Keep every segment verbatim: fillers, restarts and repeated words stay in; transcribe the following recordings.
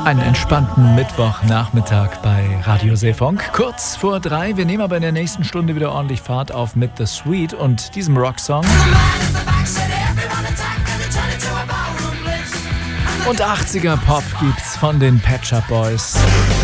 Einen entspannten Mittwochnachmittag bei Radio Seefunk. Kurz vor drei. Wir nehmen aber in der nächsten Stunde wieder ordentlich Fahrt auf mit The Sweet und diesem Rocksong. Und achtziger Pop gibt's von den Pet Shop Boys.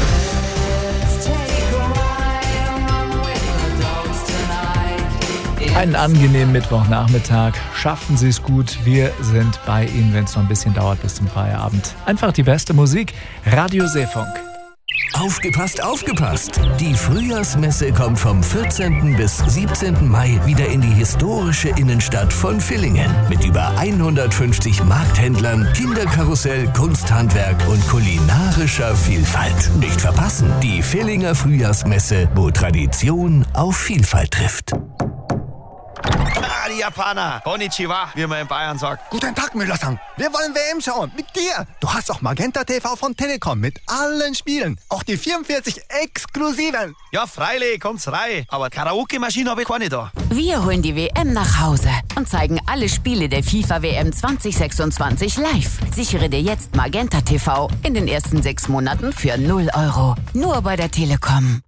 Einen angenehmen Mittwochnachmittag. Schaffen Sie es gut. Wir sind bei Ihnen, wenn es noch ein bisschen dauert bis zum Feierabend. Einfach die beste Musik. Radio Seefunk. Aufgepasst, aufgepasst! Die Frühjahrsmesse kommt vom vierzehnten bis siebzehnten Mai wieder in die historische Innenstadt von Villingen. Mit über hundertfünfzig Markthändlern, Kinderkarussell, Kunsthandwerk und kulinarischer Vielfalt. Nicht verpassen, die Villinger Frühjahrsmesse, wo Tradition auf Vielfalt trifft. Ah, die Japaner. Konnichiwa, wie man in Bayern sagt. Guten Tag, Müller-san. Wir wollen W M schauen. Mit dir. Du hast auch Magenta T V von Telekom mit allen Spielen. Auch die vierundvierzig exklusiven. Ja, freilich, kommt's rein. Aber Karaoke-Maschine habe ich keine da. Wir holen die W M nach Hause und zeigen alle Spiele der FIFA W M zwanzig sechsundzwanzig live. Sichere dir jetzt Magenta T V in den ersten sechs Monaten für null Euro. Nur bei der Telekom.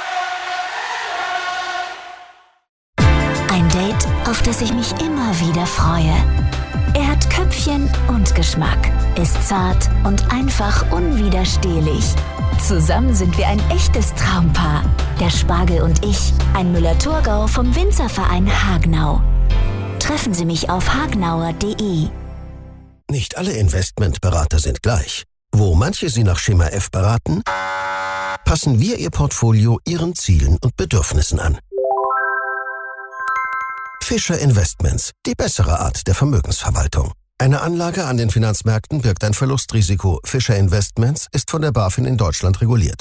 Ein Date, auf das ich mich immer wieder freue. Er hat Köpfchen und Geschmack, ist zart und einfach unwiderstehlich. Zusammen sind wir ein echtes Traumpaar. Der Spargel und ich, ein Müller-Thurgau vom Winzerverein Hagenau. Treffen Sie mich auf hagnauer punkt de. Nicht alle Investmentberater sind gleich. Wo manche Sie nach Schema F beraten, passen wir Ihr Portfolio Ihren Zielen und Bedürfnissen an. Fischer Investments, die bessere Art der Vermögensverwaltung. Eine Anlage an den Finanzmärkten birgt ein Verlustrisiko. Fischer Investments ist von der BaFin in Deutschland reguliert.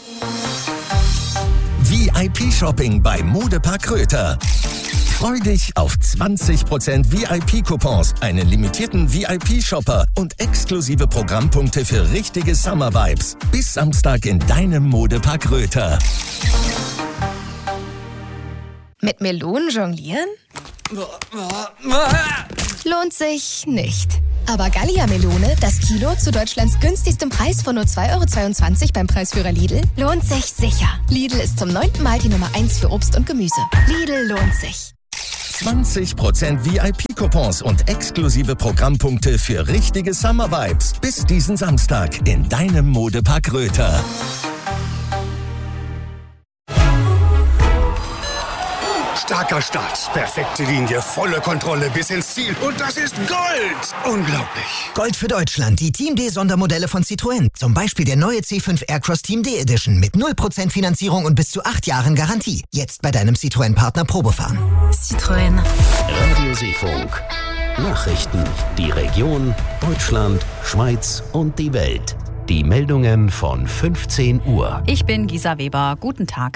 V I P-Shopping bei Modepark Röther. Freu dich auf zwanzig Prozent V I P-Coupons, einen limitierten V I P-Shopper und exklusive Programmpunkte für richtige Summer-Vibes. Bis Samstag in deinem Modepark Röther. Mit Melonen jonglieren? Lohnt sich nicht. Aber Gallia-Melone, das Kilo zu Deutschlands günstigstem Preis von nur zwei Euro zweiundzwanzig beim Preisführer Lidl, lohnt sich sicher. Lidl ist zum neunten Mal die Nummer eins für Obst und Gemüse. Lidl lohnt sich. zwanzig Prozent V I P-Coupons und exklusive Programmpunkte für richtige Summer-Vibes. Bis diesen Samstag in deinem Modepark Röther. Starker Start, perfekte Linie, volle Kontrolle bis ins Ziel. Und das ist Gold! Unglaublich. Gold für Deutschland, die Team D-Sondermodelle von Citroën. Zum Beispiel der neue C fünf Aircross Team D Edition mit null Prozent Finanzierung und bis zu acht Jahren Garantie. Jetzt bei deinem Citroën-Partner Probefahren. Citroën. Radio Seefunk. Nachrichten. Die Region, Deutschland, Schweiz und die Welt. Die Meldungen von fünfzehn Uhr. Ich bin Gisa Weber. Guten Tag.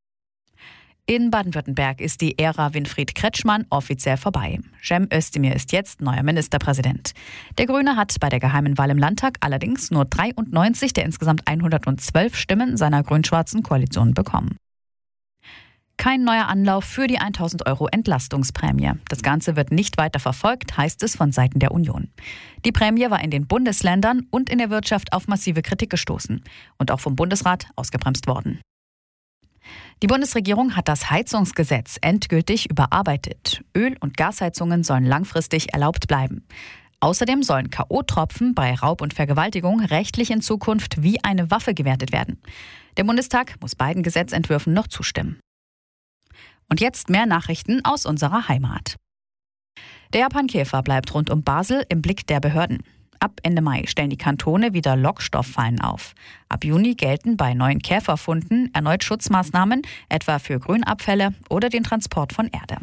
In Baden-Württemberg ist die Ära Winfried Kretschmann offiziell vorbei. Cem Özdemir ist jetzt neuer Ministerpräsident. Der Grüne hat bei der geheimen Wahl im Landtag allerdings nur dreiundneunzig der insgesamt hundertzwölf Stimmen seiner grün-schwarzen Koalition bekommen. Kein neuer Anlauf für die tausend Euro Entlastungsprämie. Das Ganze wird nicht weiter verfolgt, heißt es von Seiten der Union. Die Prämie war in den Bundesländern und in der Wirtschaft auf massive Kritik gestoßen und auch vom Bundesrat ausgebremst worden. Die Bundesregierung hat das Heizungsgesetz endgültig überarbeitet. Öl- und Gasheizungen sollen langfristig erlaubt bleiben. Außerdem sollen K O-Tropfen bei Raub und Vergewaltigung rechtlich in Zukunft wie eine Waffe gewertet werden. Der Bundestag muss beiden Gesetzentwürfen noch zustimmen. Und jetzt mehr Nachrichten aus unserer Heimat. Der Japankäfer bleibt rund um Basel im Blick der Behörden. Ab Ende Mai stellen die Kantone wieder Lockstofffallen auf. Ab Juni gelten bei neuen Käferfunden erneut Schutzmaßnahmen, etwa für Grünabfälle oder den Transport von Erde.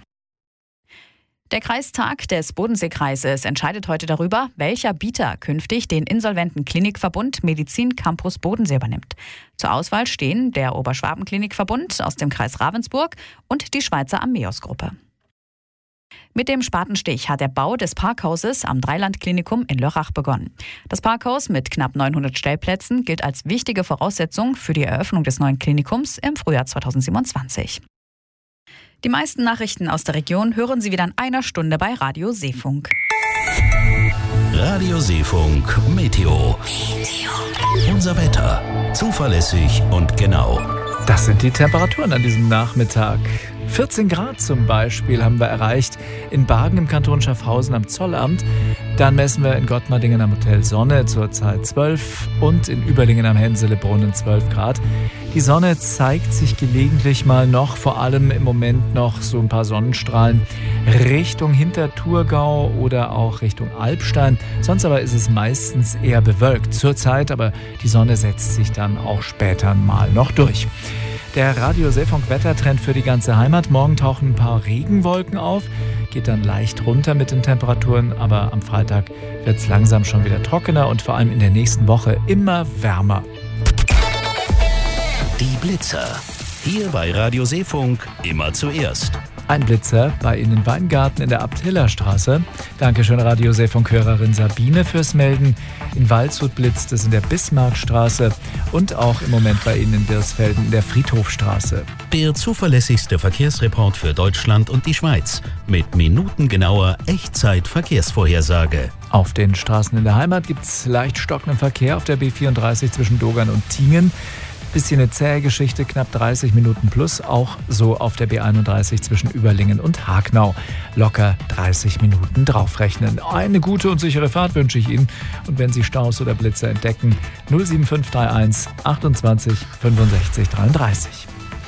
Der Kreistag des Bodenseekreises entscheidet heute darüber, welcher Bieter künftig den insolventen Klinikverbund Medizin Campus Bodensee übernimmt. Zur Auswahl stehen der Oberschwaben-Klinikverbund aus dem Kreis Ravensburg und die Schweizer Ameos-Gruppe. Mit dem Spatenstich hat der Bau des Parkhauses am Dreiland-Klinikum in Lörrach begonnen. Das Parkhaus mit knapp neunhundert Stellplätzen gilt als wichtige Voraussetzung für die Eröffnung des neuen Klinikums im Frühjahr zweitausendsiebenundzwanzig. Die meisten Nachrichten aus der Region hören Sie wieder in einer Stunde bei Radio Seefunk. Radio Seefunk Meteo. Meteo. unser Wetter. Zuverlässig und genau. Das sind die Temperaturen an diesem Nachmittag. vierzehn Grad zum Beispiel haben wir erreicht in Bargen im Kanton Schaffhausen am Zollamt. Dann messen wir in Gottmardingen am Hotel Sonne zurzeit zwölf und in Überlingen am Henselebrunn zwölf Grad. Die Sonne zeigt sich gelegentlich mal noch, vor allem im Moment noch so ein paar Sonnenstrahlen Richtung Hinterthurgau oder auch Richtung Alpstein. Sonst aber ist es meistens eher bewölkt zurzeit, aber die Sonne setzt sich dann auch später mal noch durch. Der Radio Seefunk Wettertrend für die ganze Heimat. Morgen tauchen ein paar Regenwolken auf, geht dann leicht runter mit den Temperaturen, aber am Freitag wird es langsam schon wieder trockener und vor allem in der nächsten Woche immer wärmer. Die Blitzer. Hier bei Radio Seefunk immer zuerst. Ein Blitzer bei Ihnen im Weingarten in der Abt-Hiller-Straße. Dankeschön, Radio Seefunk-Hörerin Sabine, fürs Melden. In Waldshut blitzt es in der Bismarckstraße und auch im Moment bei Ihnen in Birsfelden in der Friedhofstraße. Der zuverlässigste Verkehrsreport für Deutschland und die Schweiz mit minutengenauer Echtzeit-Verkehrsvorhersage. Auf den Straßen in der Heimat gibt es leicht stockenden Verkehr auf der B vierunddreißig zwischen Dogern und Tingen. Bisschen eine zähe Geschichte, knapp dreißig Minuten plus, auch so auf der B einunddreißig zwischen Überlingen und Hagnau. Locker dreißig Minuten draufrechnen. Eine gute und sichere Fahrt wünsche ich Ihnen. Und wenn Sie Staus oder Blitzer entdecken, null sieben fünf drei eins achtundzwanzig fünfundsechzig dreiunddreißig.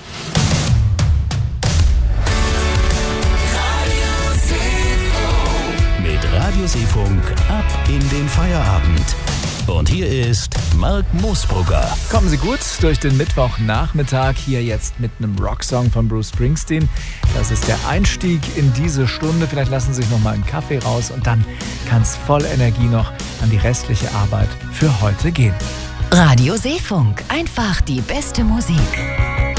Mit Radio Seefunk ab in den Feierabend. Und hier ist Mark Moosbrugger. Kommen Sie gut durch den Mittwochnachmittag. Hier jetzt mit einem Rocksong von Bruce Springsteen. Das ist der Einstieg in diese Stunde. Vielleicht lassen Sie sich noch mal einen Kaffee raus und dann kann es voll Energie noch an die restliche Arbeit für heute gehen. Radio Seefunk. Einfach die beste Musik.